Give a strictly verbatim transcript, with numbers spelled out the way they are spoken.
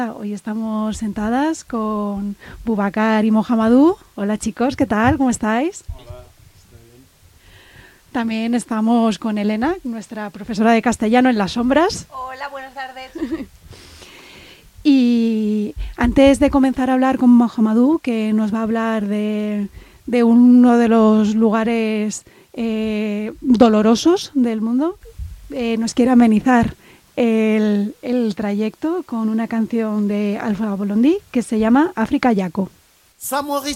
Hoy estamos sentadas con Boubacar y Mohamedou. Hola chicos, ¿qué tal? ¿Cómo estáis? Hola, estoy bien. También estamos con Elena, nuestra profesora de castellano en las sombras. Hola, buenas tardes. Y antes de comenzar a hablar con Mohamedou, que nos va a hablar de, de uno de los lugares eh, dolorosos del mundo, eh, nos quiere amenizar el, el trayecto con una canción de Alpha Blondy que se llama África Yaco.